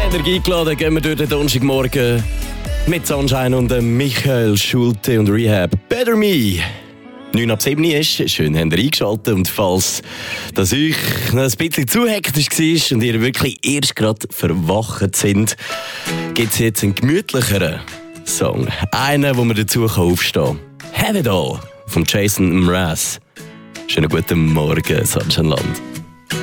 Energie geladen, gehen wir durch den Donnerstagmorgen mit Sunshine und Michael Schulte und Rehab. Better Me. 9 ab 7 ist, schön habt ihr eingeschaltet, und falls das euch noch ein bisschen zu hektisch war und ihr wirklich erst gerade verwacht sind, gibt es jetzt einen gemütlicheren Song. Einen, wo man dazu aufstehen kann. Have It All von Jason Mraz. Schönen guten Morgen, Sonnenland.